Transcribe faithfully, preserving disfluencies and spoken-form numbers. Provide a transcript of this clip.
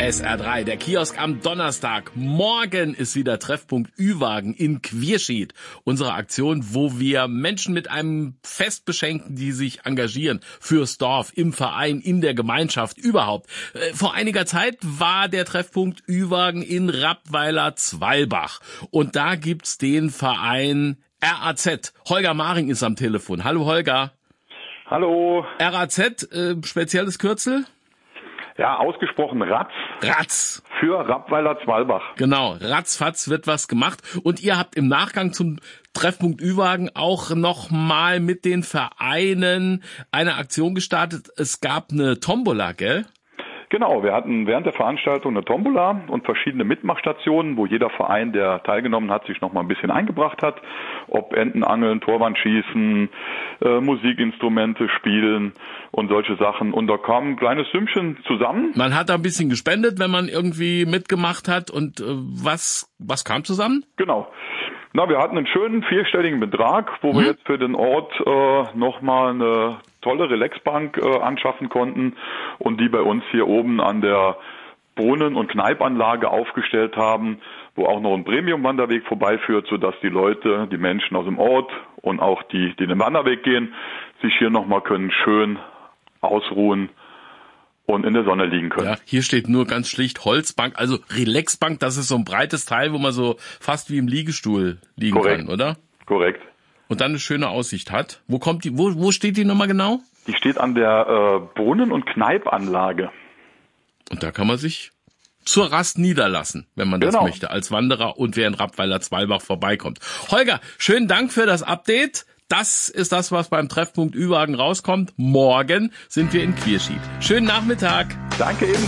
S R drei, der Kiosk am Donnerstag. Morgen ist wieder Treffpunkt Ü-Wagen in Quierschied. Unsere Aktion, wo wir Menschen mit einem Fest beschenken, die sich engagieren fürs Dorf, im Verein, in der Gemeinschaft, überhaupt. Vor einiger Zeit war der Treffpunkt Ü-Wagen in Rappweiler-Zwalbach. Und da gibt's den Verein R A Z. Holger Maring ist am Telefon. Hallo Holger. Hallo. R A Z, äh, spezielles Kürzel? Ja, ausgesprochen Ratz. Ratz. Für Rappweiler-Zwalbach. Genau, ratzfatz wird was gemacht. Und ihr habt im Nachgang zum Treffpunkt Ü-Wagen auch noch mal mit den Vereinen eine Aktion gestartet. Es gab eine Tombola, gell? Genau, wir hatten während der Veranstaltung eine Tombola und verschiedene Mitmachstationen, wo jeder Verein, der teilgenommen hat, sich noch mal ein bisschen eingebracht hat. Ob Entenangeln, Torwandschießen, äh, Musikinstrumente spielen und solche Sachen. Und da kam ein kleines Sümmchen zusammen. Man hat da ein bisschen gespendet, wenn man irgendwie mitgemacht hat. Und äh, was, was kam zusammen? Genau. Na, wir hatten einen schönen vierstelligen Betrag, wo hm. wir jetzt für den Ort äh, nochmal eine tolle Relaxbank äh, anschaffen konnten und die bei uns hier oben an der Brunnen- und Kneipanlage aufgestellt haben, wo auch noch ein Premium-Wanderweg vorbeiführt, sodass die Leute, die Menschen aus dem Ort und auch die, die den Wanderweg gehen, sich hier nochmal können schön ausruhen und in der Sonne liegen können. Ja, hier steht nur ganz schlicht Holzbank, also Relaxbank, das ist so ein breites Teil, wo man so fast wie im Liegestuhl liegen Korrekt. kann, oder? Korrekt. Und dann eine schöne Aussicht hat. Wo kommt die, wo, wo steht die nochmal genau? Die steht an der äh, Brunnen- und Kneipanlage. Und da kann man sich zur Rast niederlassen, wenn man das genau. möchte, als Wanderer und wer in Rappweiler-Zwalbach vorbeikommt. Holger, schönen Dank für das Update. Das ist das, was beim Treffpunkt Ü-Wagen rauskommt. Morgen sind wir in Quierschied. Schönen Nachmittag. Danke eben.